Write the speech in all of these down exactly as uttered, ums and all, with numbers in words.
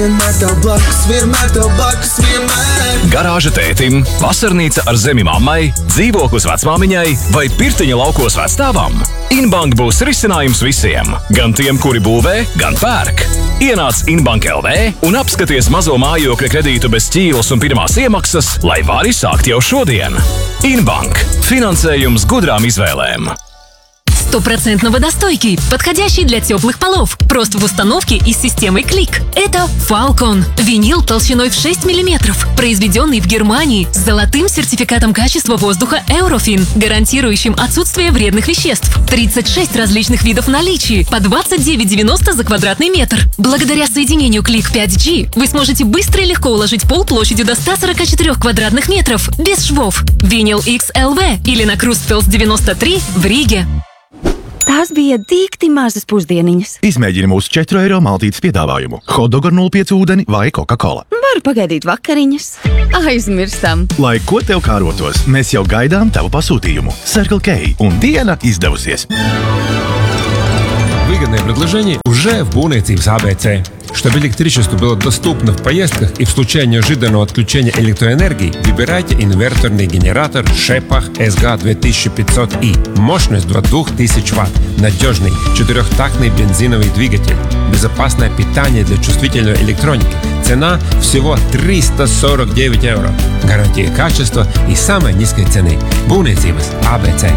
vienmēr tev blakus, vienmēr tev blakus, vienmēr. Garāža tētim, vasarnīca ar zemi mammai, dzīvoklis vecmāmiņai vai pirtiņa laukos vecstāvam. Inbank būs risinājums visiem, gan tiem, kuri būvē, gan pērk. Ienāc Inbank L V un apskaties mazo mājokļa kredītu bez ķīlas un pirmās iemaksas, lai vari sākt jau šodien. Inbank. Finansējums gudrām изvēлēm. Стопроцентно водостойкий, подходящий для теплых полов. Просто в установке и с системой Клик. Это Falcon. Винил толщиной в шесть миллиметров. Произведенный в Германии с золотым сертификатом качества воздуха Eurofin, гарантирующим отсутствие вредных веществ. тридцать шесть различных видов наличия по двадцать девять девяносто за квадратный метр. Благодаря соединению Клик пять джи вы сможете быстро и легко уложить пол площадью до ста сорока четырёх квадратных метров без швов. Винил икс эл ви или на Крустфелс девяносто три в Риге. Tās bija dikti mazas pusdieniņas. Izmēģini mūsu četru eiro maltītes piedāvājumu. Hotdog ar nulle pieci ūdeni vai Coca-Cola. Varu pagaidīt vakariņas. Aizmirstam. Lai ko tev kārotos, mēs jau gaidām tavu pasūtījumu. Circle K un diena izdevusies. Выгодное предложение уже в Būvniecības а бэ цэ. Чтобы электричество было доступно в поездках и в случае неожиданного отключения электроэнергии, выбирайте инверторный генератор Шепах эс гэ две тысячи пятьсот и. Мощность до двух тысяч ватт. Надежный четырехтактный бензиновый двигатель. Безопасное питание для чувствительной электроники. Цена всего триста сорок девять евро. Гарантия качества и самой низкой цены. Būvniecības а бэ цэ.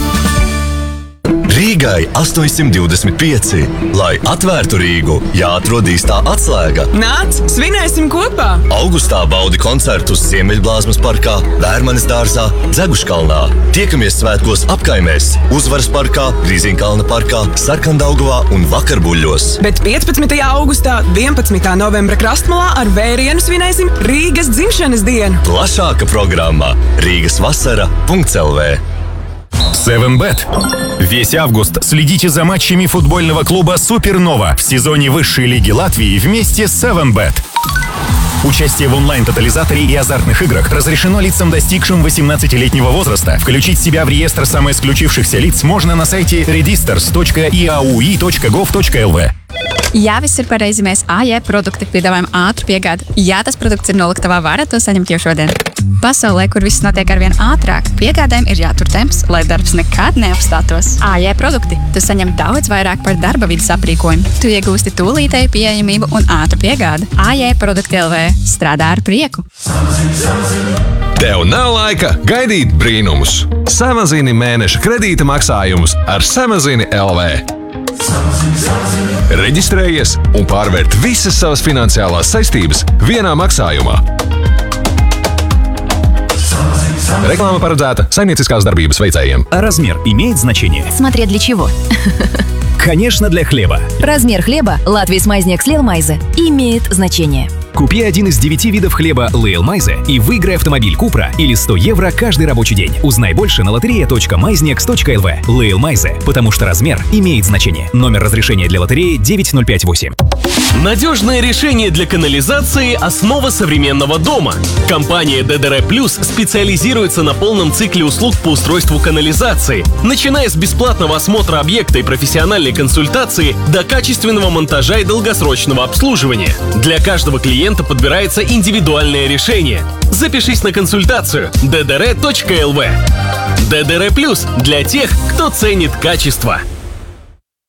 Rīgai astoņsimt divdesmit pieci. Lai atvērtu Rīgu, jāatrod īstā atslēga. Nāc, svinēsim kopā! Augustā baudi koncertus Ziemeļblāzmas parkā, Vērmanes dārzā, Dzeguškalnā. Tiekamies svētkos apkaimēs, Uzvaras parkā, Grīziņkalna parkā, Sarkandaugavā un Vakarbuļļos. Bet piecpadsmitajā augustā, vienpadsmitā novembra Krastmalā ar vērienu svinēsim Rīgas dzimšanas dienu. Plašāka programma rīgasvasara punkts эл ви. севен бет. Весь август следите за матчами футбольного клуба «Супернова» в сезоне высшей лиги Латвии вместе с севен бет. Участие в онлайн-тотализаторе и азартных играх разрешено лицам, достигшим восемнадцатилетнего возраста. Включить себя в реестр самоисключившихся лиц можно на сайте redisters точка и а у и точка gov точка эл ви. Jā, viss ir pareizi. Mēs á jē produkti piedāvājam ātru piegādi. Ja tas produkts ir noliktavā, varat to saņemt jau šodien. Pasaulē, kur viss notiek arvien ātrāk, piegādēm ir jātur temps, lai darbs nekad neapstātos. á jē produkti. Tu saņem daudz vairāk par darba vidas aprīkojumu. Tu iegūsti tūlītēju pieejamību un ātru piegādi. á jē produkti эл ви. Strādā ar prieku. Tev nav laika gaidīt brīnumus. Samazini mēneša kredīta maksājumus ar Samazini эл ви. Reģistrējies un pārvērt visas savas finansiālās saistības vienā maksājumā. Реклама парedzēta saimnieciskās darbības veicējiem. Размер имеет значение? Смотря для чего. Конечно, для хлеба. Размер хлеба Латвийс Майзниeks Lielmaize имеет значение. Купи один из девяти видов хлеба Lielmaize и выиграй автомобиль Купра или сто евро каждый рабочий день. Узнай больше на лотерея точка майзниекс точка эл ви. Lielmaize, потому что размер имеет значение. Номер разрешения для лотереи девять ноль пять восемь. Надежное решение для канализации – основа современного дома. Компания дэ дэ эр плюс специализируется на полном цикле услуг по устройству канализации, начиная с бесплатного осмотра объекта и профессиональной консультации до качественного монтажа и долгосрочного обслуживания. Для каждого клиента подбирается индивидуальное решение. Запишись на консультацию дэ дэ эр точка эл ви. дэ дэ эр плюс для тех, кто ценит качество.